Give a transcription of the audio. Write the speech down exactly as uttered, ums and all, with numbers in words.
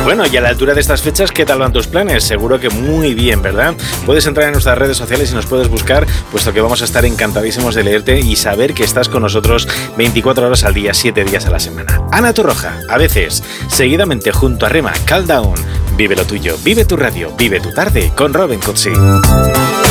Bueno, y a la altura de estas fechas, ¿qué tal van tus planes? Seguro que muy bien, ¿verdad? Puedes entrar en nuestras redes sociales y nos puedes buscar, puesto que vamos a estar encantadísimos de leerte y saber que estás con nosotros veinticuatro horas al día, siete días a la semana. Ana Torroja, a veces, seguidamente junto a Rema Caldown. Vive lo tuyo, vive tu radio, vive tu tarde con Robin Cutsi.